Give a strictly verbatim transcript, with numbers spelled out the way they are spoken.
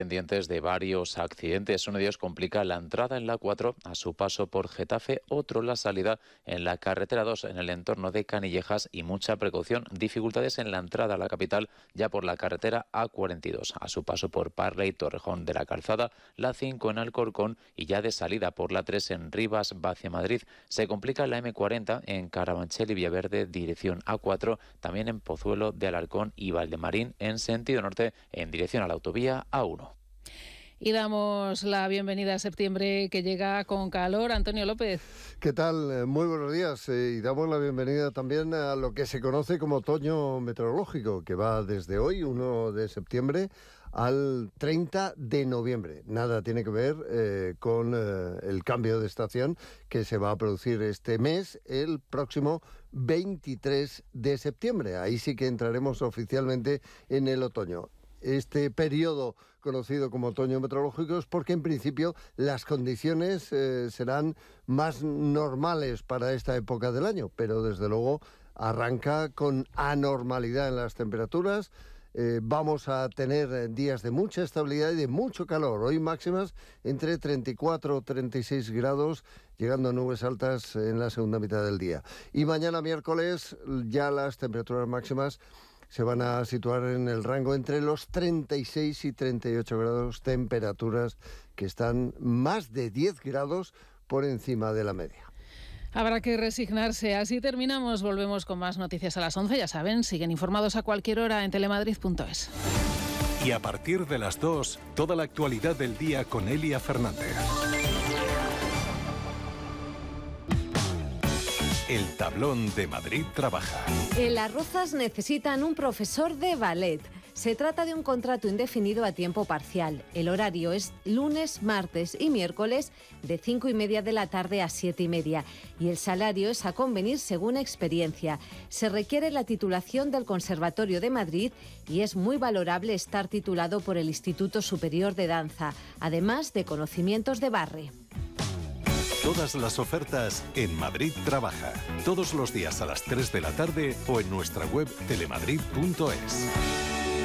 pendientes de varios accidentes. Uno de ellos complica la entrada en la cuatro a su paso por Getafe, otro la salida en la carretera dos en el entorno de Canillejas y mucha precaución, dificultades en la entrada a la capital ya por la carretera A cuarenta y dos a su paso por Parla y Torrejón de la Calzada, la cinco en Alcorcón y ya de salida por la tres en Rivas hacia Madrid. Se complica la eme cuarenta en Carabanchel y Villaverde dirección A cuatro, también en Pozuelo de Alarcón y Valdemarín en sentido norte en dirección a la autovía A uno. Y damos la bienvenida a septiembre, que llega con calor. Antonio López. ¿Qué tal? Muy buenos días. Eh, y damos la bienvenida también a lo que se conoce como otoño meteorológico, que va desde hoy, primero de septiembre, al treinta de noviembre. Nada tiene que ver eh, con eh, el cambio de estación que se va a producir este mes, el próximo veintitrés de septiembre. Ahí sí que entraremos oficialmente en el otoño. Este periodo conocido como otoño meteorológico es porque en principio las condiciones eh, serán más normales para esta época del año, pero desde luego arranca con anormalidad en las temperaturas. Eh, vamos a tener días de mucha estabilidad y de mucho calor. Hoy máximas entre treinta y cuatro y treinta y seis grados, llegando a nubes altas en la segunda mitad del día. Y mañana miércoles ya las temperaturas máximas se van a situar en el rango entre los treinta y seis y treinta y ocho grados, temperaturas que están más de diez grados por encima de la media. Habrá que resignarse. Así terminamos. Volvemos con más noticias a las once. Ya saben, siguen informados a cualquier hora en telemadrid punto es. Y a partir de las dos, toda la actualidad del día con Elia Fernández. El tablón de Madrid trabaja. En Las Rozas necesitan un profesor de ballet. Se trata de un contrato indefinido a tiempo parcial. El horario es lunes, martes y miércoles de cinco y media de la tarde a siete y media. Y el salario es a convenir según experiencia. Se requiere la titulación del Conservatorio de Madrid y es muy valorable estar titulado por el Instituto Superior de Danza, además de conocimientos de barre. Todas las ofertas en Madrid Trabaja. Todos los días a las tres de la tarde o en nuestra web telemadrid punto es.